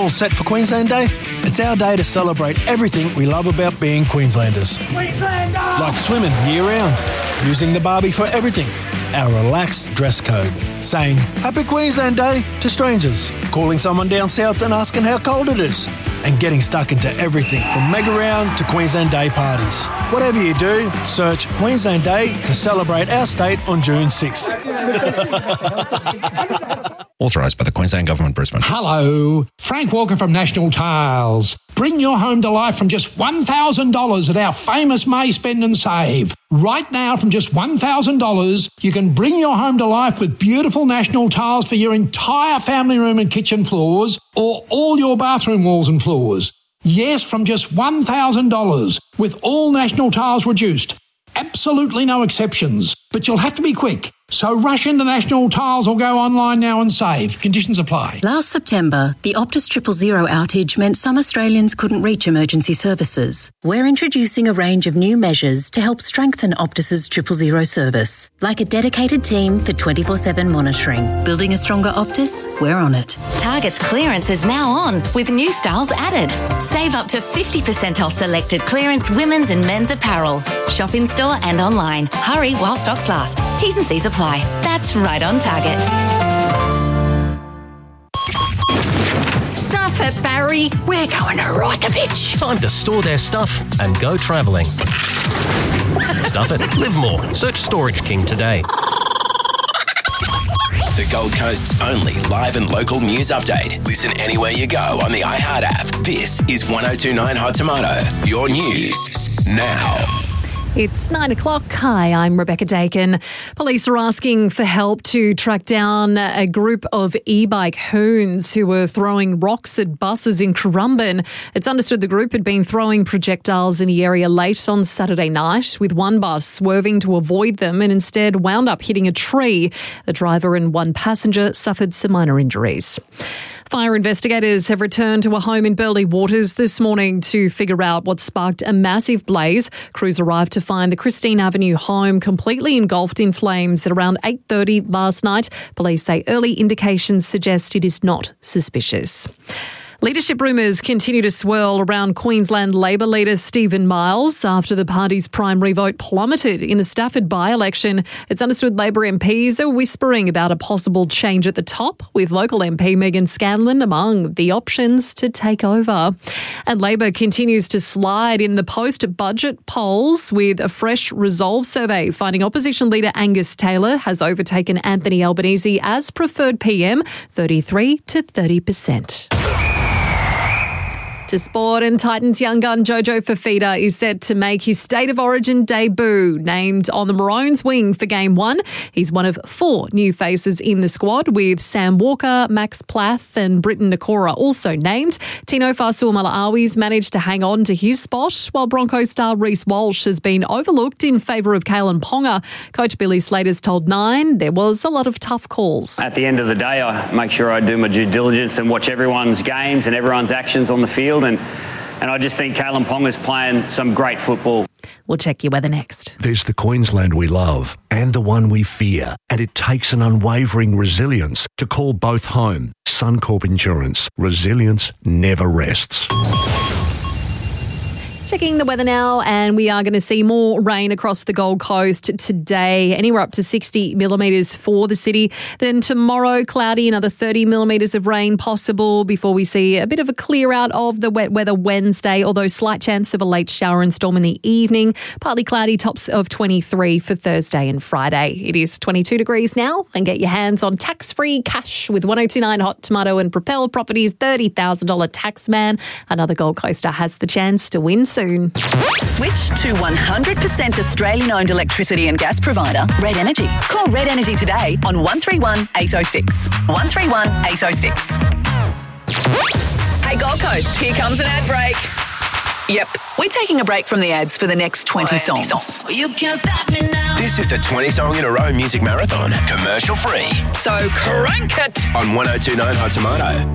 all set for Queensland Day? It's our day to celebrate everything we love about being Queenslanders. Queenslander! Like swimming year-round, using the Barbie for everything, our relaxed dress code, saying Happy Queensland Day to strangers, calling someone down south and asking how cold it is, and getting stuck into everything from Mega Round to Queensland Day parties. Whatever you do, search Queensland Day to celebrate our state on June 6th. Authorised by the Queensland Government, Brisbane. Hello, Frank Walker from National Tiles. Bring your home to life from just $1,000 at our famous May Spend and Save. Right now, from just $1,000, you can bring your home to life with beautiful National Tiles for your entire family room and kitchen floors, or all your bathroom walls and floors. Yes, from just $1,000, with all National Tiles reduced. Absolutely no exceptions. But you'll have to be quick. So rush into National Tiles or go online now and save. Conditions apply. Last September, the Optus 000 outage meant some Australians couldn't reach emergency services. We're introducing a range of new measures to help strengthen Optus's 000 service, like a dedicated team for 24/7 monitoring. Building a stronger Optus? We're on it. Target's clearance is now on, with new styles added. Save up to 50% off selected clearance women's and men's apparel. Shop in store and online. Hurry while stocks last. T's and C's apply. That's right on Target. Stuff it, Barry. We're going to rock a bitch. Time to store their stuff and go travelling. Stuff it. Live more. Search Storage King today. The Gold Coast's only live and local news update. Listen anywhere you go on the iHeart app. This is 102.9 Hot Tomato. Your news now. It's 9 o'clock. Hi, I'm Rebecca Dakin. Police are asking for help to track down a group of e-bike hoons who were throwing rocks at buses in Currumbin. It's understood the group had been throwing projectiles in the area late on Saturday night, with one bus swerving to avoid them and instead wound up hitting a tree. The driver and one passenger suffered some minor injuries. Fire investigators have returned to a home in Burleigh Waters this morning to figure out what sparked a massive blaze. Crews arrived to find the Christine Avenue home completely engulfed in flames at around 8:30 last night. Police say early indications suggest it is not suspicious. Leadership rumours continue to swirl around Queensland Labor leader Stephen Miles after the party's primary vote plummeted in the Stafford by-election. It's understood Labor MPs are whispering about a possible change at the top, with local MP Megan Scanlon among the options to take over. And Labor continues to slide in the post-budget polls, with a fresh Resolve survey finding opposition leader Angus Taylor has overtaken Anthony Albanese as preferred PM, 33 to 30%. To sport, and Titans young gun Jojo Fafita is set to make his State of Origin debut. Named on the Maroons wing for Game 1, he's one of 4 new faces in the squad, with Sam Walker, Max Plath and Britton Nakora also named. Tino Fa'asuamaleawi's managed to hang on to his spot, while Bronco star Reece Walsh has been overlooked in favour of Kalen Ponga. Coach Billy Slater's told Nine there was a lot of tough calls. At the end of the day, I make sure I do my due diligence and watch everyone's games and everyone's actions on the field. And I just think Kalen Ponga's playing some great football. We'll check your weather next. There's the Queensland we love and the one we fear. And it takes an unwavering resilience to call both home. Suncorp Insurance. Resilience never rests. Checking the weather now, and we are going to see more rain across the Gold Coast today, anywhere up to 60 millimetres for the city. Then tomorrow, cloudy, another 30 millimetres of rain possible before we see a bit of a clear out of the wet weather Wednesday, although slight chance of a late shower and storm in the evening. Partly cloudy, tops of 23 for Thursday and Friday. It is 22 degrees now, and get your hands on tax-free cash with 102.9 Hot Tomato and Propel Properties $30,000 tax man. Another Gold Coaster has the chance to win soon. Switch to 100% Australian-owned electricity and gas provider, Red Energy. Call Red Energy today on 131 806. 131 806. Hey Gold Coast, here comes an ad break. Yep, we're taking a break from the ads for the next 20 songs. You can't stop me now. This is the 20 song in a row music marathon, commercial free. So crank it on 102.9 Hot Tomato.